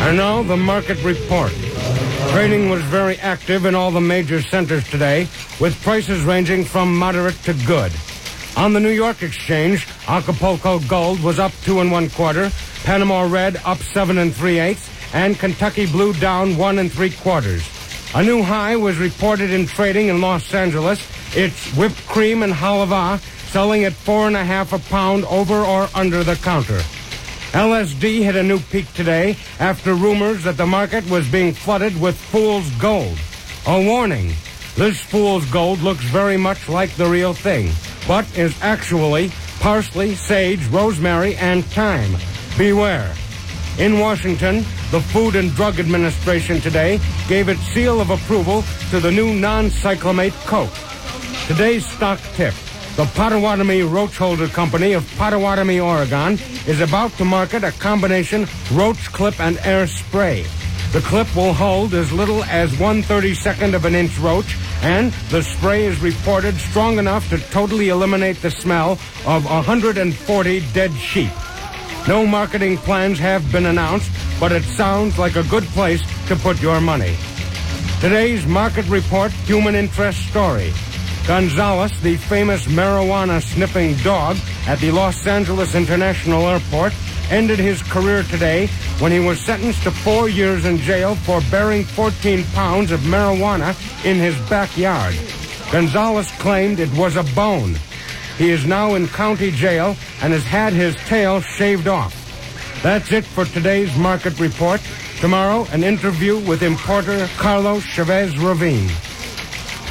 And now the market report. Trading was very active in all the major centers today, with prices ranging from moderate to good. On the New York Exchange, Acapulco Gold was up 2 1/4, Panama Red up 7 3/8, and Kentucky Blue down 1 3/4. A new high was reported in trading in Los Angeles. It's whipped cream and halava selling at $4.50 a pound over or under the counter. LSD hit a new peak today after rumors that the market was being flooded with fool's gold. A warning, this fool's gold looks very much like the real thing, but is actually parsley, sage, rosemary, and thyme. Beware. In Washington, the Food and Drug Administration today gave its seal of approval to the new non-cyclamate Coke. Today's stock tip. The Potawatomi Roach Holder Company of Potawatomi, Oregon, is about to market a combination roach clip and air spray. The clip will hold as little as 1/32 of an inch roach, and the spray is reported strong enough to totally eliminate the smell of 140 dead sheep. No marketing plans have been announced, but it sounds like a good place to put your money. Today's market report human interest story. Gonzales, the famous marijuana-sniffing dog at the Los Angeles International Airport, ended his career today when he was sentenced to 4 years in jail for bearing 14 pounds of marijuana in his backyard. Gonzales claimed it was a bone. He is now in county jail and has had his tail shaved off. That's it for today's market report. Tomorrow, an interview with importer Carlos Chavez Ravine.